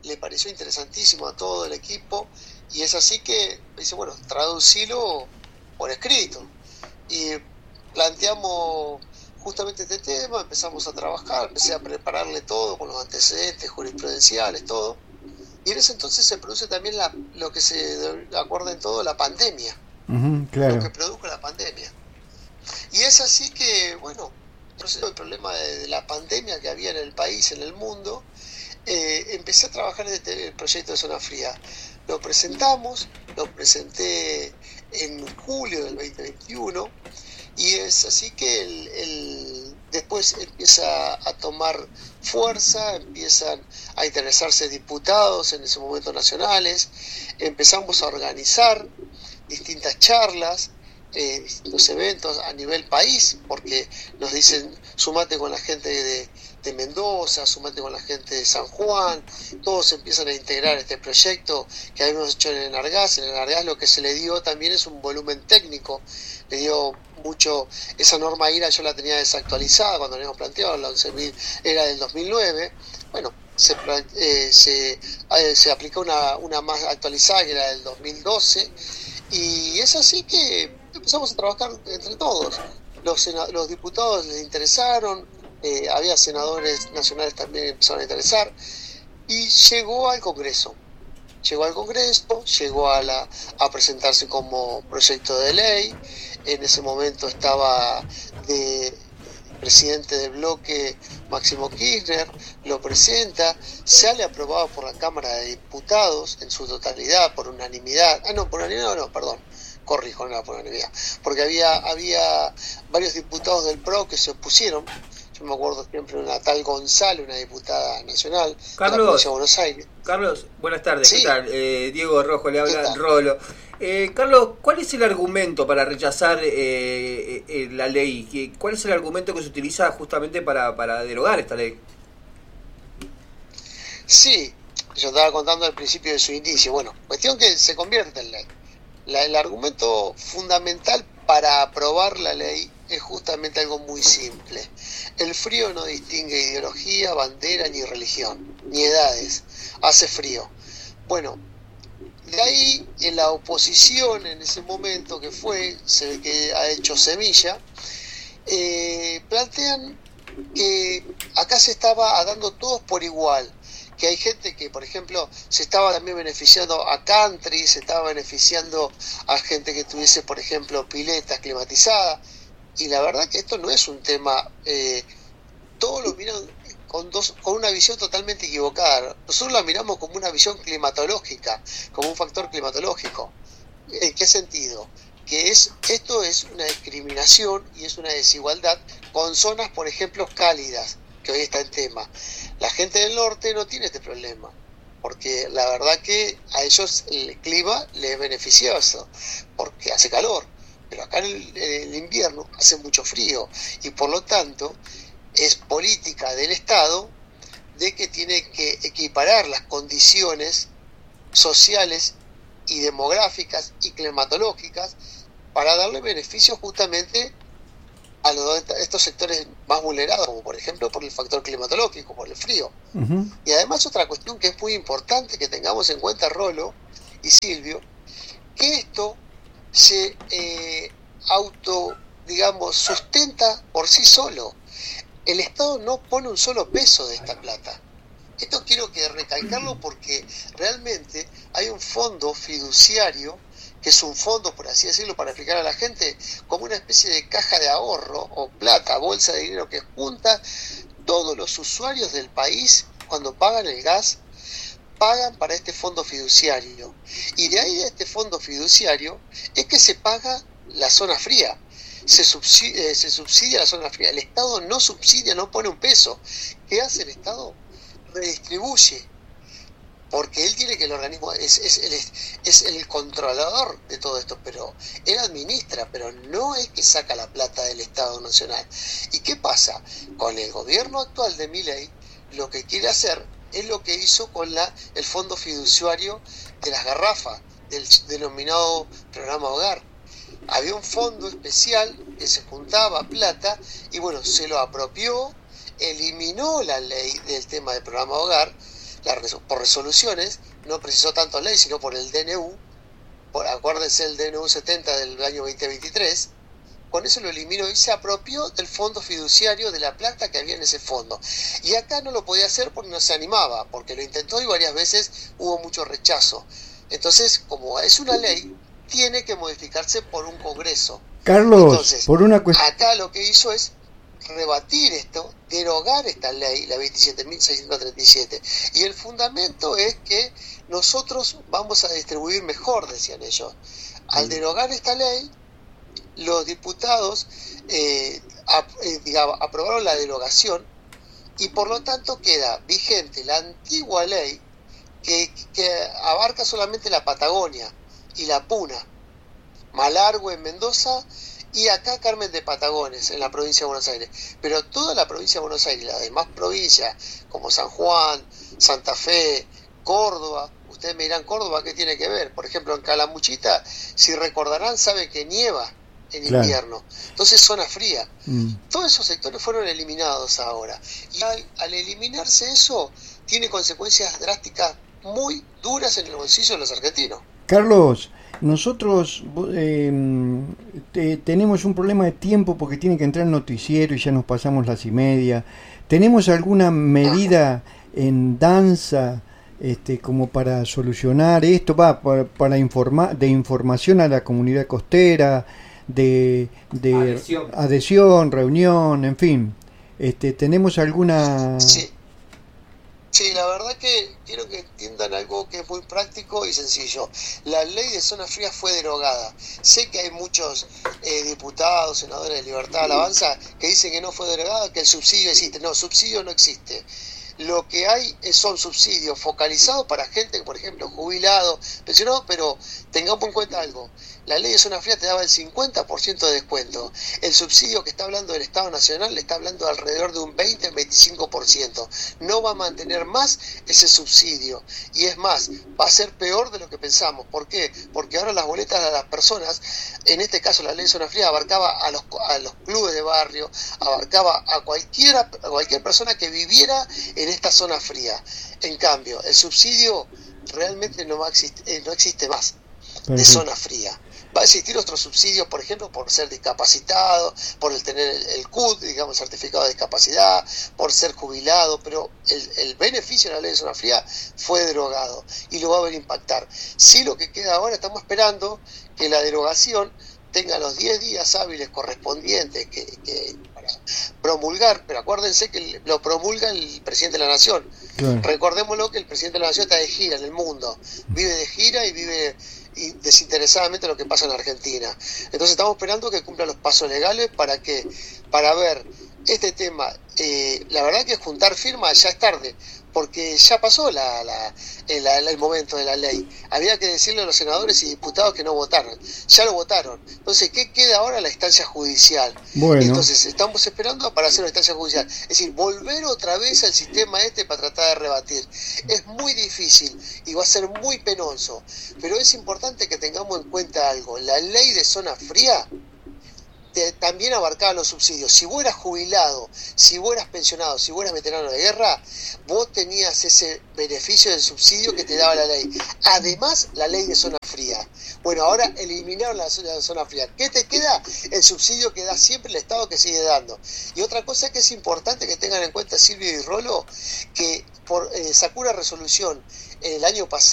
le pareció interesantísimo a todo el equipo, y es así que dice, bueno, traducilo por escrito. Y planteamos justamente este tema, empezamos a trabajar, empecé a prepararle todo con los antecedentes jurisprudenciales, todo. Y en ese entonces se produce también lo que se acuerda en todo, la pandemia, lo que Claro. produjo la pandemia. Y es así que, bueno, el problema de la pandemia que había en el país, en el mundo, empecé a trabajar en el proyecto de Zona Fría. Lo presentamos, lo presenté en julio del 2021, y es así que después empieza a tomar fuerza, empiezan a interesarse diputados en ese momento nacionales, empezamos a organizar distintas charlas, distintos eventos a nivel país, porque nos dicen, sumate con la gente de Mendoza, sumate con la gente de San Juan, todos empiezan a integrar este proyecto que habíamos hecho en Enargás. En Enargás lo que se le dio también es un volumen técnico, le dio mucho, esa norma IRA yo la tenía desactualizada cuando la habíamos planteado, la 11.000 era del 2009, bueno, se aplicó una más actualizada que era del 2012, y es así que empezamos a trabajar entre todos. Los diputados les interesaron, había senadores nacionales también que empezaron a interesar, y llegó a presentarse como proyecto de ley. En ese momento estaba de presidente del bloque Máximo Kirchner, lo presenta, sale aprobado por la Cámara de Diputados en su totalidad, por unanimidad. Corrijo, no era por unanimidad, porque había varios diputados del PRO que se opusieron. Yo me acuerdo siempre de una tal González, una diputada nacional de la provincia de Carlos, Buenos Aires. Carlos, buenas tardes, ¿qué Sí, tal? Diego Rojo le ¿qué habla, tal? Rolo. Carlos, ¿cuál es el argumento para rechazar la ley? ¿Cuál es el argumento que se utiliza justamente para derogar esta ley? Sí, yo estaba contando al principio de su inicio. Bueno, cuestión que se convierte en ley. El argumento fundamental para aprobar la ley es justamente algo muy simple. El frío no distingue ideología, bandera, ni religión, ni edades. Hace frío. Bueno, de ahí en la oposición en ese momento que ha hecho Semilla, plantean que acá se estaba dando todos por igual, que hay gente que, por ejemplo, se estaba también beneficiando a country, se estaba beneficiando a gente que tuviese, por ejemplo, piletas climatizadas, y la verdad que esto no es un tema, todos lo miran con una visión totalmente equivocada. Nosotros la miramos como una visión climatológica, como un factor climatológico. ¿En qué sentido? Esto es una discriminación y es una desigualdad con zonas, por ejemplo, cálidas, que hoy está en tema. La gente del norte no tiene este problema, porque la verdad que a ellos el clima les es beneficioso, porque hace calor, pero acá en el invierno hace mucho frío, y por lo tanto es política del Estado de que tiene que equiparar las condiciones sociales y demográficas y climatológicas para darle beneficios justamente a estos sectores más vulnerados, como por ejemplo por el factor climatológico, por el frío. Ujú. Y además otra cuestión que es muy importante que tengamos en cuenta, Rolo y Silvio, que esto se digamos, sustenta por sí solo. El Estado no pone un solo peso de esta plata. Esto quiero que recalcarlo porque realmente hay un fondo fiduciario, que es un fondo, por así decirlo, para explicar a la gente, como una especie de caja de ahorro o plata, bolsa de dinero que junta todos los usuarios del país cuando pagan el gas, pagan para este fondo fiduciario. Y de ahí de este fondo fiduciario es que se paga la zona fría. Se subsidia la zona fría. El Estado no subsidia, no pone un peso. ¿Qué hace el Estado? Redistribuye, porque él tiene que el organismo es el controlador de todo esto, pero él administra, pero no es que saca la plata del Estado Nacional. ¿Y qué pasa? Con el gobierno actual de Milei, lo que quiere hacer es lo que hizo con el fondo fiduciario de las garrafas, del denominado programa Hogar. Había un fondo especial que se juntaba plata y bueno, se lo apropió, eliminó la ley del tema del programa Hogar, por resoluciones, no precisó tanto ley, sino por el DNU, acuérdense el DNU 70 del año 2023, con eso lo eliminó y se apropió del fondo fiduciario de la plata que había en ese fondo. Y acá no lo podía hacer porque no se animaba, porque lo intentó y varias veces hubo mucho rechazo. Entonces, como es una ley, tiene que modificarse por un Congreso. Carlos, entonces, por una cuestión... acá lo que hizo es rebatir esto, derogar esta ley, la 27.637. Y el fundamento es que nosotros vamos a distribuir mejor, decían ellos. Al derogar esta ley, los diputados aprobaron la derogación y por lo tanto queda vigente la antigua ley que abarca solamente la Patagonia y la Puna, Malargüe en Mendoza y acá Carmen de Patagones en la provincia de Buenos Aires. Pero toda la provincia de Buenos Aires y las demás provincias como San Juan, Santa Fe, Córdoba, ustedes me dirán, Córdoba, ¿qué tiene que ver? Por ejemplo, en Calamuchita, si recordarán, saben que nieva en invierno, entonces zona fría. Todos esos sectores fueron eliminados ahora y al eliminarse eso tiene consecuencias drásticas muy duras en el bolsillo de los argentinos. Carlos, nosotros tenemos un problema de tiempo porque tiene que entrar el noticiero y ya nos pasamos las 1:30. ¿Tenemos alguna medida en danza como para solucionar esto? Para información a la comunidad costera, de adhesión, reunión, en fin. ¿Tenemos alguna...? Sí, la verdad que quiero que entiendan algo que es muy práctico y sencillo. La ley de zona fría fue derogada. Sé que hay muchos diputados, senadores de Libertad Alabanza que dicen que no fue derogada, que el subsidio existe. No, subsidio no existe. Lo que hay son subsidios focalizados para gente, por ejemplo, jubilado, pensionado, pero tengamos en cuenta algo. La ley de zona fría te daba el 50% de descuento. El subsidio que está hablando del Estado Nacional le está hablando de alrededor de un 20-25%. No va a mantener más ese subsidio. Y es más, va a ser peor de lo que pensamos. ¿Por qué? Porque ahora las boletas de las personas, en este caso la ley de zona fría, abarcaba a los clubes de barrio, abarcaba a cualquier persona que viviera en esta zona fría. En cambio, el subsidio realmente no existe más de zona fría. Va a existir otros subsidios, por ejemplo, por ser discapacitado, por el tener el CUD, digamos, certificado de discapacidad, por ser jubilado, pero el beneficio de la ley de zona fría fue derogado y lo va a ver impactar. Sí, lo que queda ahora, estamos esperando que la derogación tenga los 10 días hábiles correspondientes para promulgar, pero acuérdense que lo promulga el presidente de la Nación. Claro. Recordémoslo que el presidente de la Nación está de gira en el mundo, vive de gira y vive desinteresadamente lo que pasa en Argentina. Entonces estamos esperando que cumpla los pasos legales para ver este tema. La verdad que juntar firmas ya es tarde, porque ya pasó el momento de la ley. Había que decirle a los senadores y diputados que no votaron. Ya lo votaron. Entonces, ¿qué queda ahora? La instancia judicial. Bueno. Entonces, estamos esperando para hacer una instancia judicial. Es decir, volver otra vez al sistema para tratar de rebatir. Es muy difícil y va a ser muy penoso. Pero es importante que tengamos en cuenta algo. La ley de zona fría también abarcaba los subsidios. Si vos eras jubilado, si vos eras pensionado, si vos eras veterano de guerra, vos tenías ese beneficio del subsidio que te daba la ley. Además, la ley de zona fría. Bueno, ahora eliminaron la zona fría. ¿Qué te queda? El subsidio que da siempre el Estado, que sigue dando. Y otra cosa que es importante que tengan en cuenta Silvio y Rolo, que sacó una resolución el año pasado